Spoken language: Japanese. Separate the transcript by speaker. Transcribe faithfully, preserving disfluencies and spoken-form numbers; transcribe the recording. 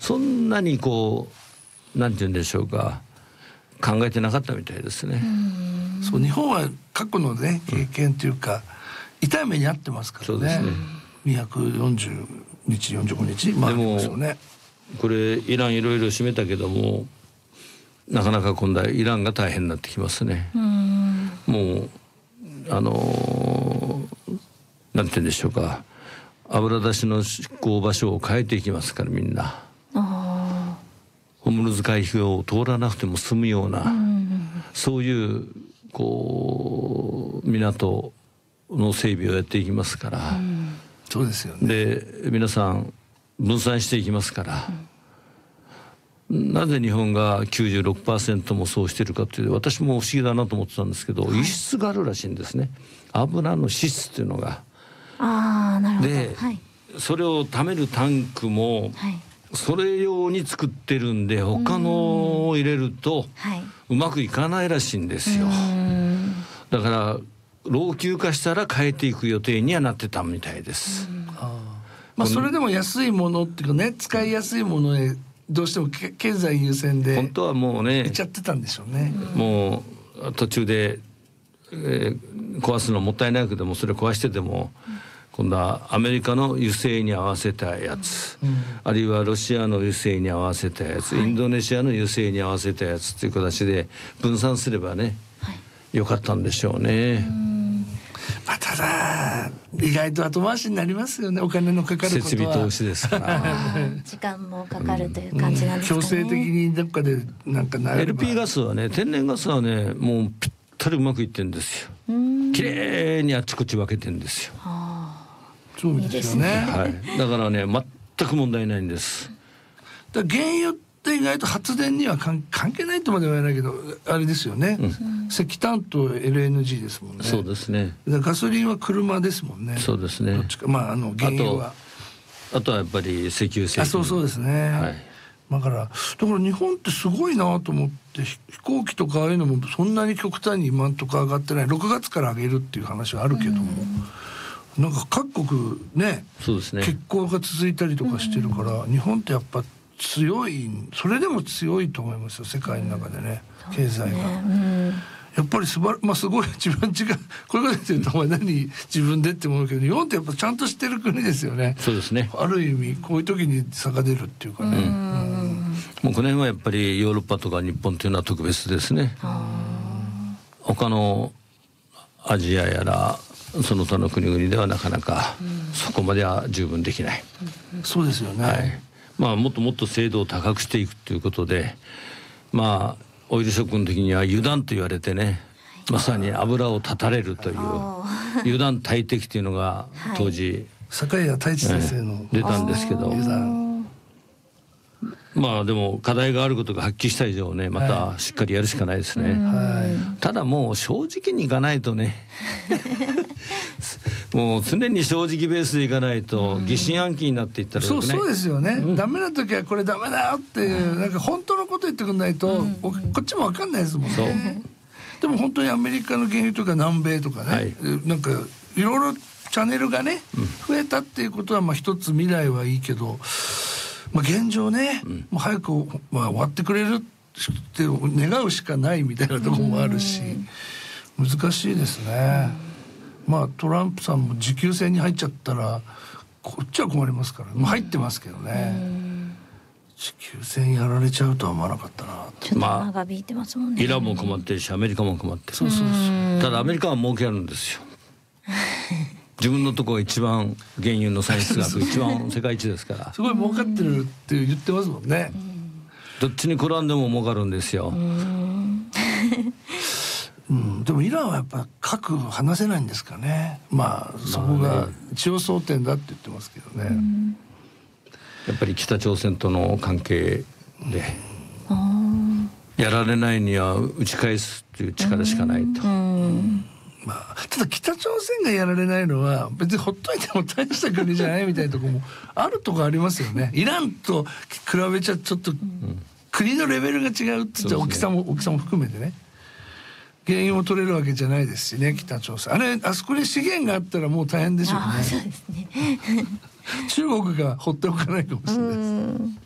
Speaker 1: そんなにこうなんて言うんでしょうか、考えてなかったみたいですね。
Speaker 2: うん、そう、日本は過去のね経験というか、うん、痛い目に遭ってますからね。そうですね。にひゃくよんじゅうにちよんじゅうごにち、まあ、でもですよね。
Speaker 1: これイランいろいろ締めたけども、なかなか今度はイランが大変になってきますね。うん、もうあのー、なんて言うんでしょうか、油出しの執行場所を変えていきますから、みんな。あ、ホムルズ海峡を通らなくても済むような、うん、そういうこう港の整備をやっていきますから、うん、
Speaker 2: そうですよね。
Speaker 1: で皆さん分散していきますから、うん、なぜ日本が きゅうじゅうろくパーセント もそうしているかという、私も不思議だなと思ってたんですけど、はい、輸出があるらしいんですね、油の支出というのが。
Speaker 3: あー、なるほど。
Speaker 1: で、はい、それを貯めるタンクも、はい、それ用に作ってるんで、他のを入れるとうまくいかないらしいんですよ。だから老朽化したら変えていく予定にはなってたみたいです。
Speaker 2: あ、まあ、それでも安いものっていうかね、使いやすいものへどうしても経済優先で
Speaker 1: 本当はもうね
Speaker 2: いっちゃってたんでしょうね。
Speaker 1: もう途中で、えー、壊すのもったいないけども、それ壊してでも、うん、今度はアメリカの油性に合わせたやつ、うん、あるいはロシアの油性に合わせたやつ、はい、インドネシアの油性に合わせたやつという形で分散すればね、はい、よかったんでしょうね。うん、
Speaker 2: まあ、ただ意外と後回しになりますよね、お金のかかることは。
Speaker 1: 設備投資ですから
Speaker 3: 時間もかかるという感じなんですかね。
Speaker 2: 強制的にどっかでなんかなれば。
Speaker 1: エルピー ガスはね、天然ガスはね、もうぴったりうまくいってるんですよ。きれいにあっちこっち分けてるんですよ。
Speaker 2: そうですよね。
Speaker 1: はい、だからね全く問題ないんです。
Speaker 2: だから原油って意外と発電には関係ないとまでは言わないけど、あれですよね、うん、石炭と エルエヌジー ですもんね。
Speaker 1: そうですね。
Speaker 2: だからガソリンは車ですもんね。
Speaker 1: そうですね。
Speaker 2: どっちか、まあ、あの原油は
Speaker 1: あと、あとはやっぱり石油製品。
Speaker 2: あ、そうそうですね、はい、だからだから日本ってすごいなと思って、飛行機とかああいうのもそんなに極端に今んとこ上がってない。ろくがつから上げるっていう話はあるけども、うん、なんか各国ね、そうですね、欠航が続いたりとかしてるから、うん、日本ってやっぱ強い、それでも強いと思いますよ、世界の中でね、うん、経済が、ね、うん、やっぱりすば、まあ、すごい自分違う、これから言ってるとお前何自分でって思うけど、日本ってやっぱちゃんとしてる国ですよね。
Speaker 1: そうですね。
Speaker 2: ある意味こういう時に差が出るっていうかね、うん、うん、
Speaker 1: もうこの辺はやっぱりヨーロッパとか日本というのは特別ですね。他のアジアやらその他の国々ではなかなかそこまでは十分できない、
Speaker 2: うん、そうですよね、
Speaker 1: はい、まあ、もっともっと精度を高くしていくということで、まあオイルショックの時には油断と言われてね、まさに油を断たれるという油断大敵というのが当時、
Speaker 2: 坂井太一先生の、
Speaker 1: ね、出たんですけど、まあでも課題があることが発揮した以上ね、またしっかりやるしかないですね、はい、ただもう正直にいかないとねもう常に正直ベースでいかないと疑心暗鬼になっていったらよくね。
Speaker 2: そうそうですよね、うん、ダメな時はこれダメだよっていう、なんか本当のこと言ってくんないと、うん、こっちも分かんないですもんね。そうでも本当にアメリカの原油とか南米とかね、はい、なんかいろいろチャンネルがね、うん、増えたっていうことはまあ一つ未来はいいけど、まあ、現状ね、うん、もう早く、まあ、終わってくれるって願うしかないみたいなところもあるし、難しいですね。まあトランプさんも持久戦に入っちゃったらこっちは困りますから、まあ、入ってますけどね、持久戦やられちゃうとは思わなかったな。
Speaker 3: ちょっと長引いてますもんね。
Speaker 1: イランも困ってるしアメリカも困ってる。
Speaker 2: そうそうそう。
Speaker 1: ただアメリカは儲けあるんですよ自分のところが一番原油の産出額一番世界一ですから
Speaker 2: すごい儲かってるって言ってますもんね。
Speaker 1: どっちに転んでも儲かるんですよ。うん
Speaker 2: うん、でもイランはやっぱ核離せないんですかね。まあそこが一応争点だって言ってますけどね、うん、
Speaker 1: やっぱり北朝鮮との関係で、うん、やられないには打ち返すっていう力しかないと、うんうん、
Speaker 2: まあ、ただ北朝鮮がやられないのは別にほっといても大した国じゃないみたいなところもあるとこありますよね。イランと比べちゃちょっと国のレベルが違うって言ったら大きさも大きさも含めてね、原因を取れるわけじゃないですしね、北朝鮮あれあそこに資源があったらもう大変でしょうね。
Speaker 3: あ、そうですね
Speaker 2: 中国が放っておかないかもしれないです。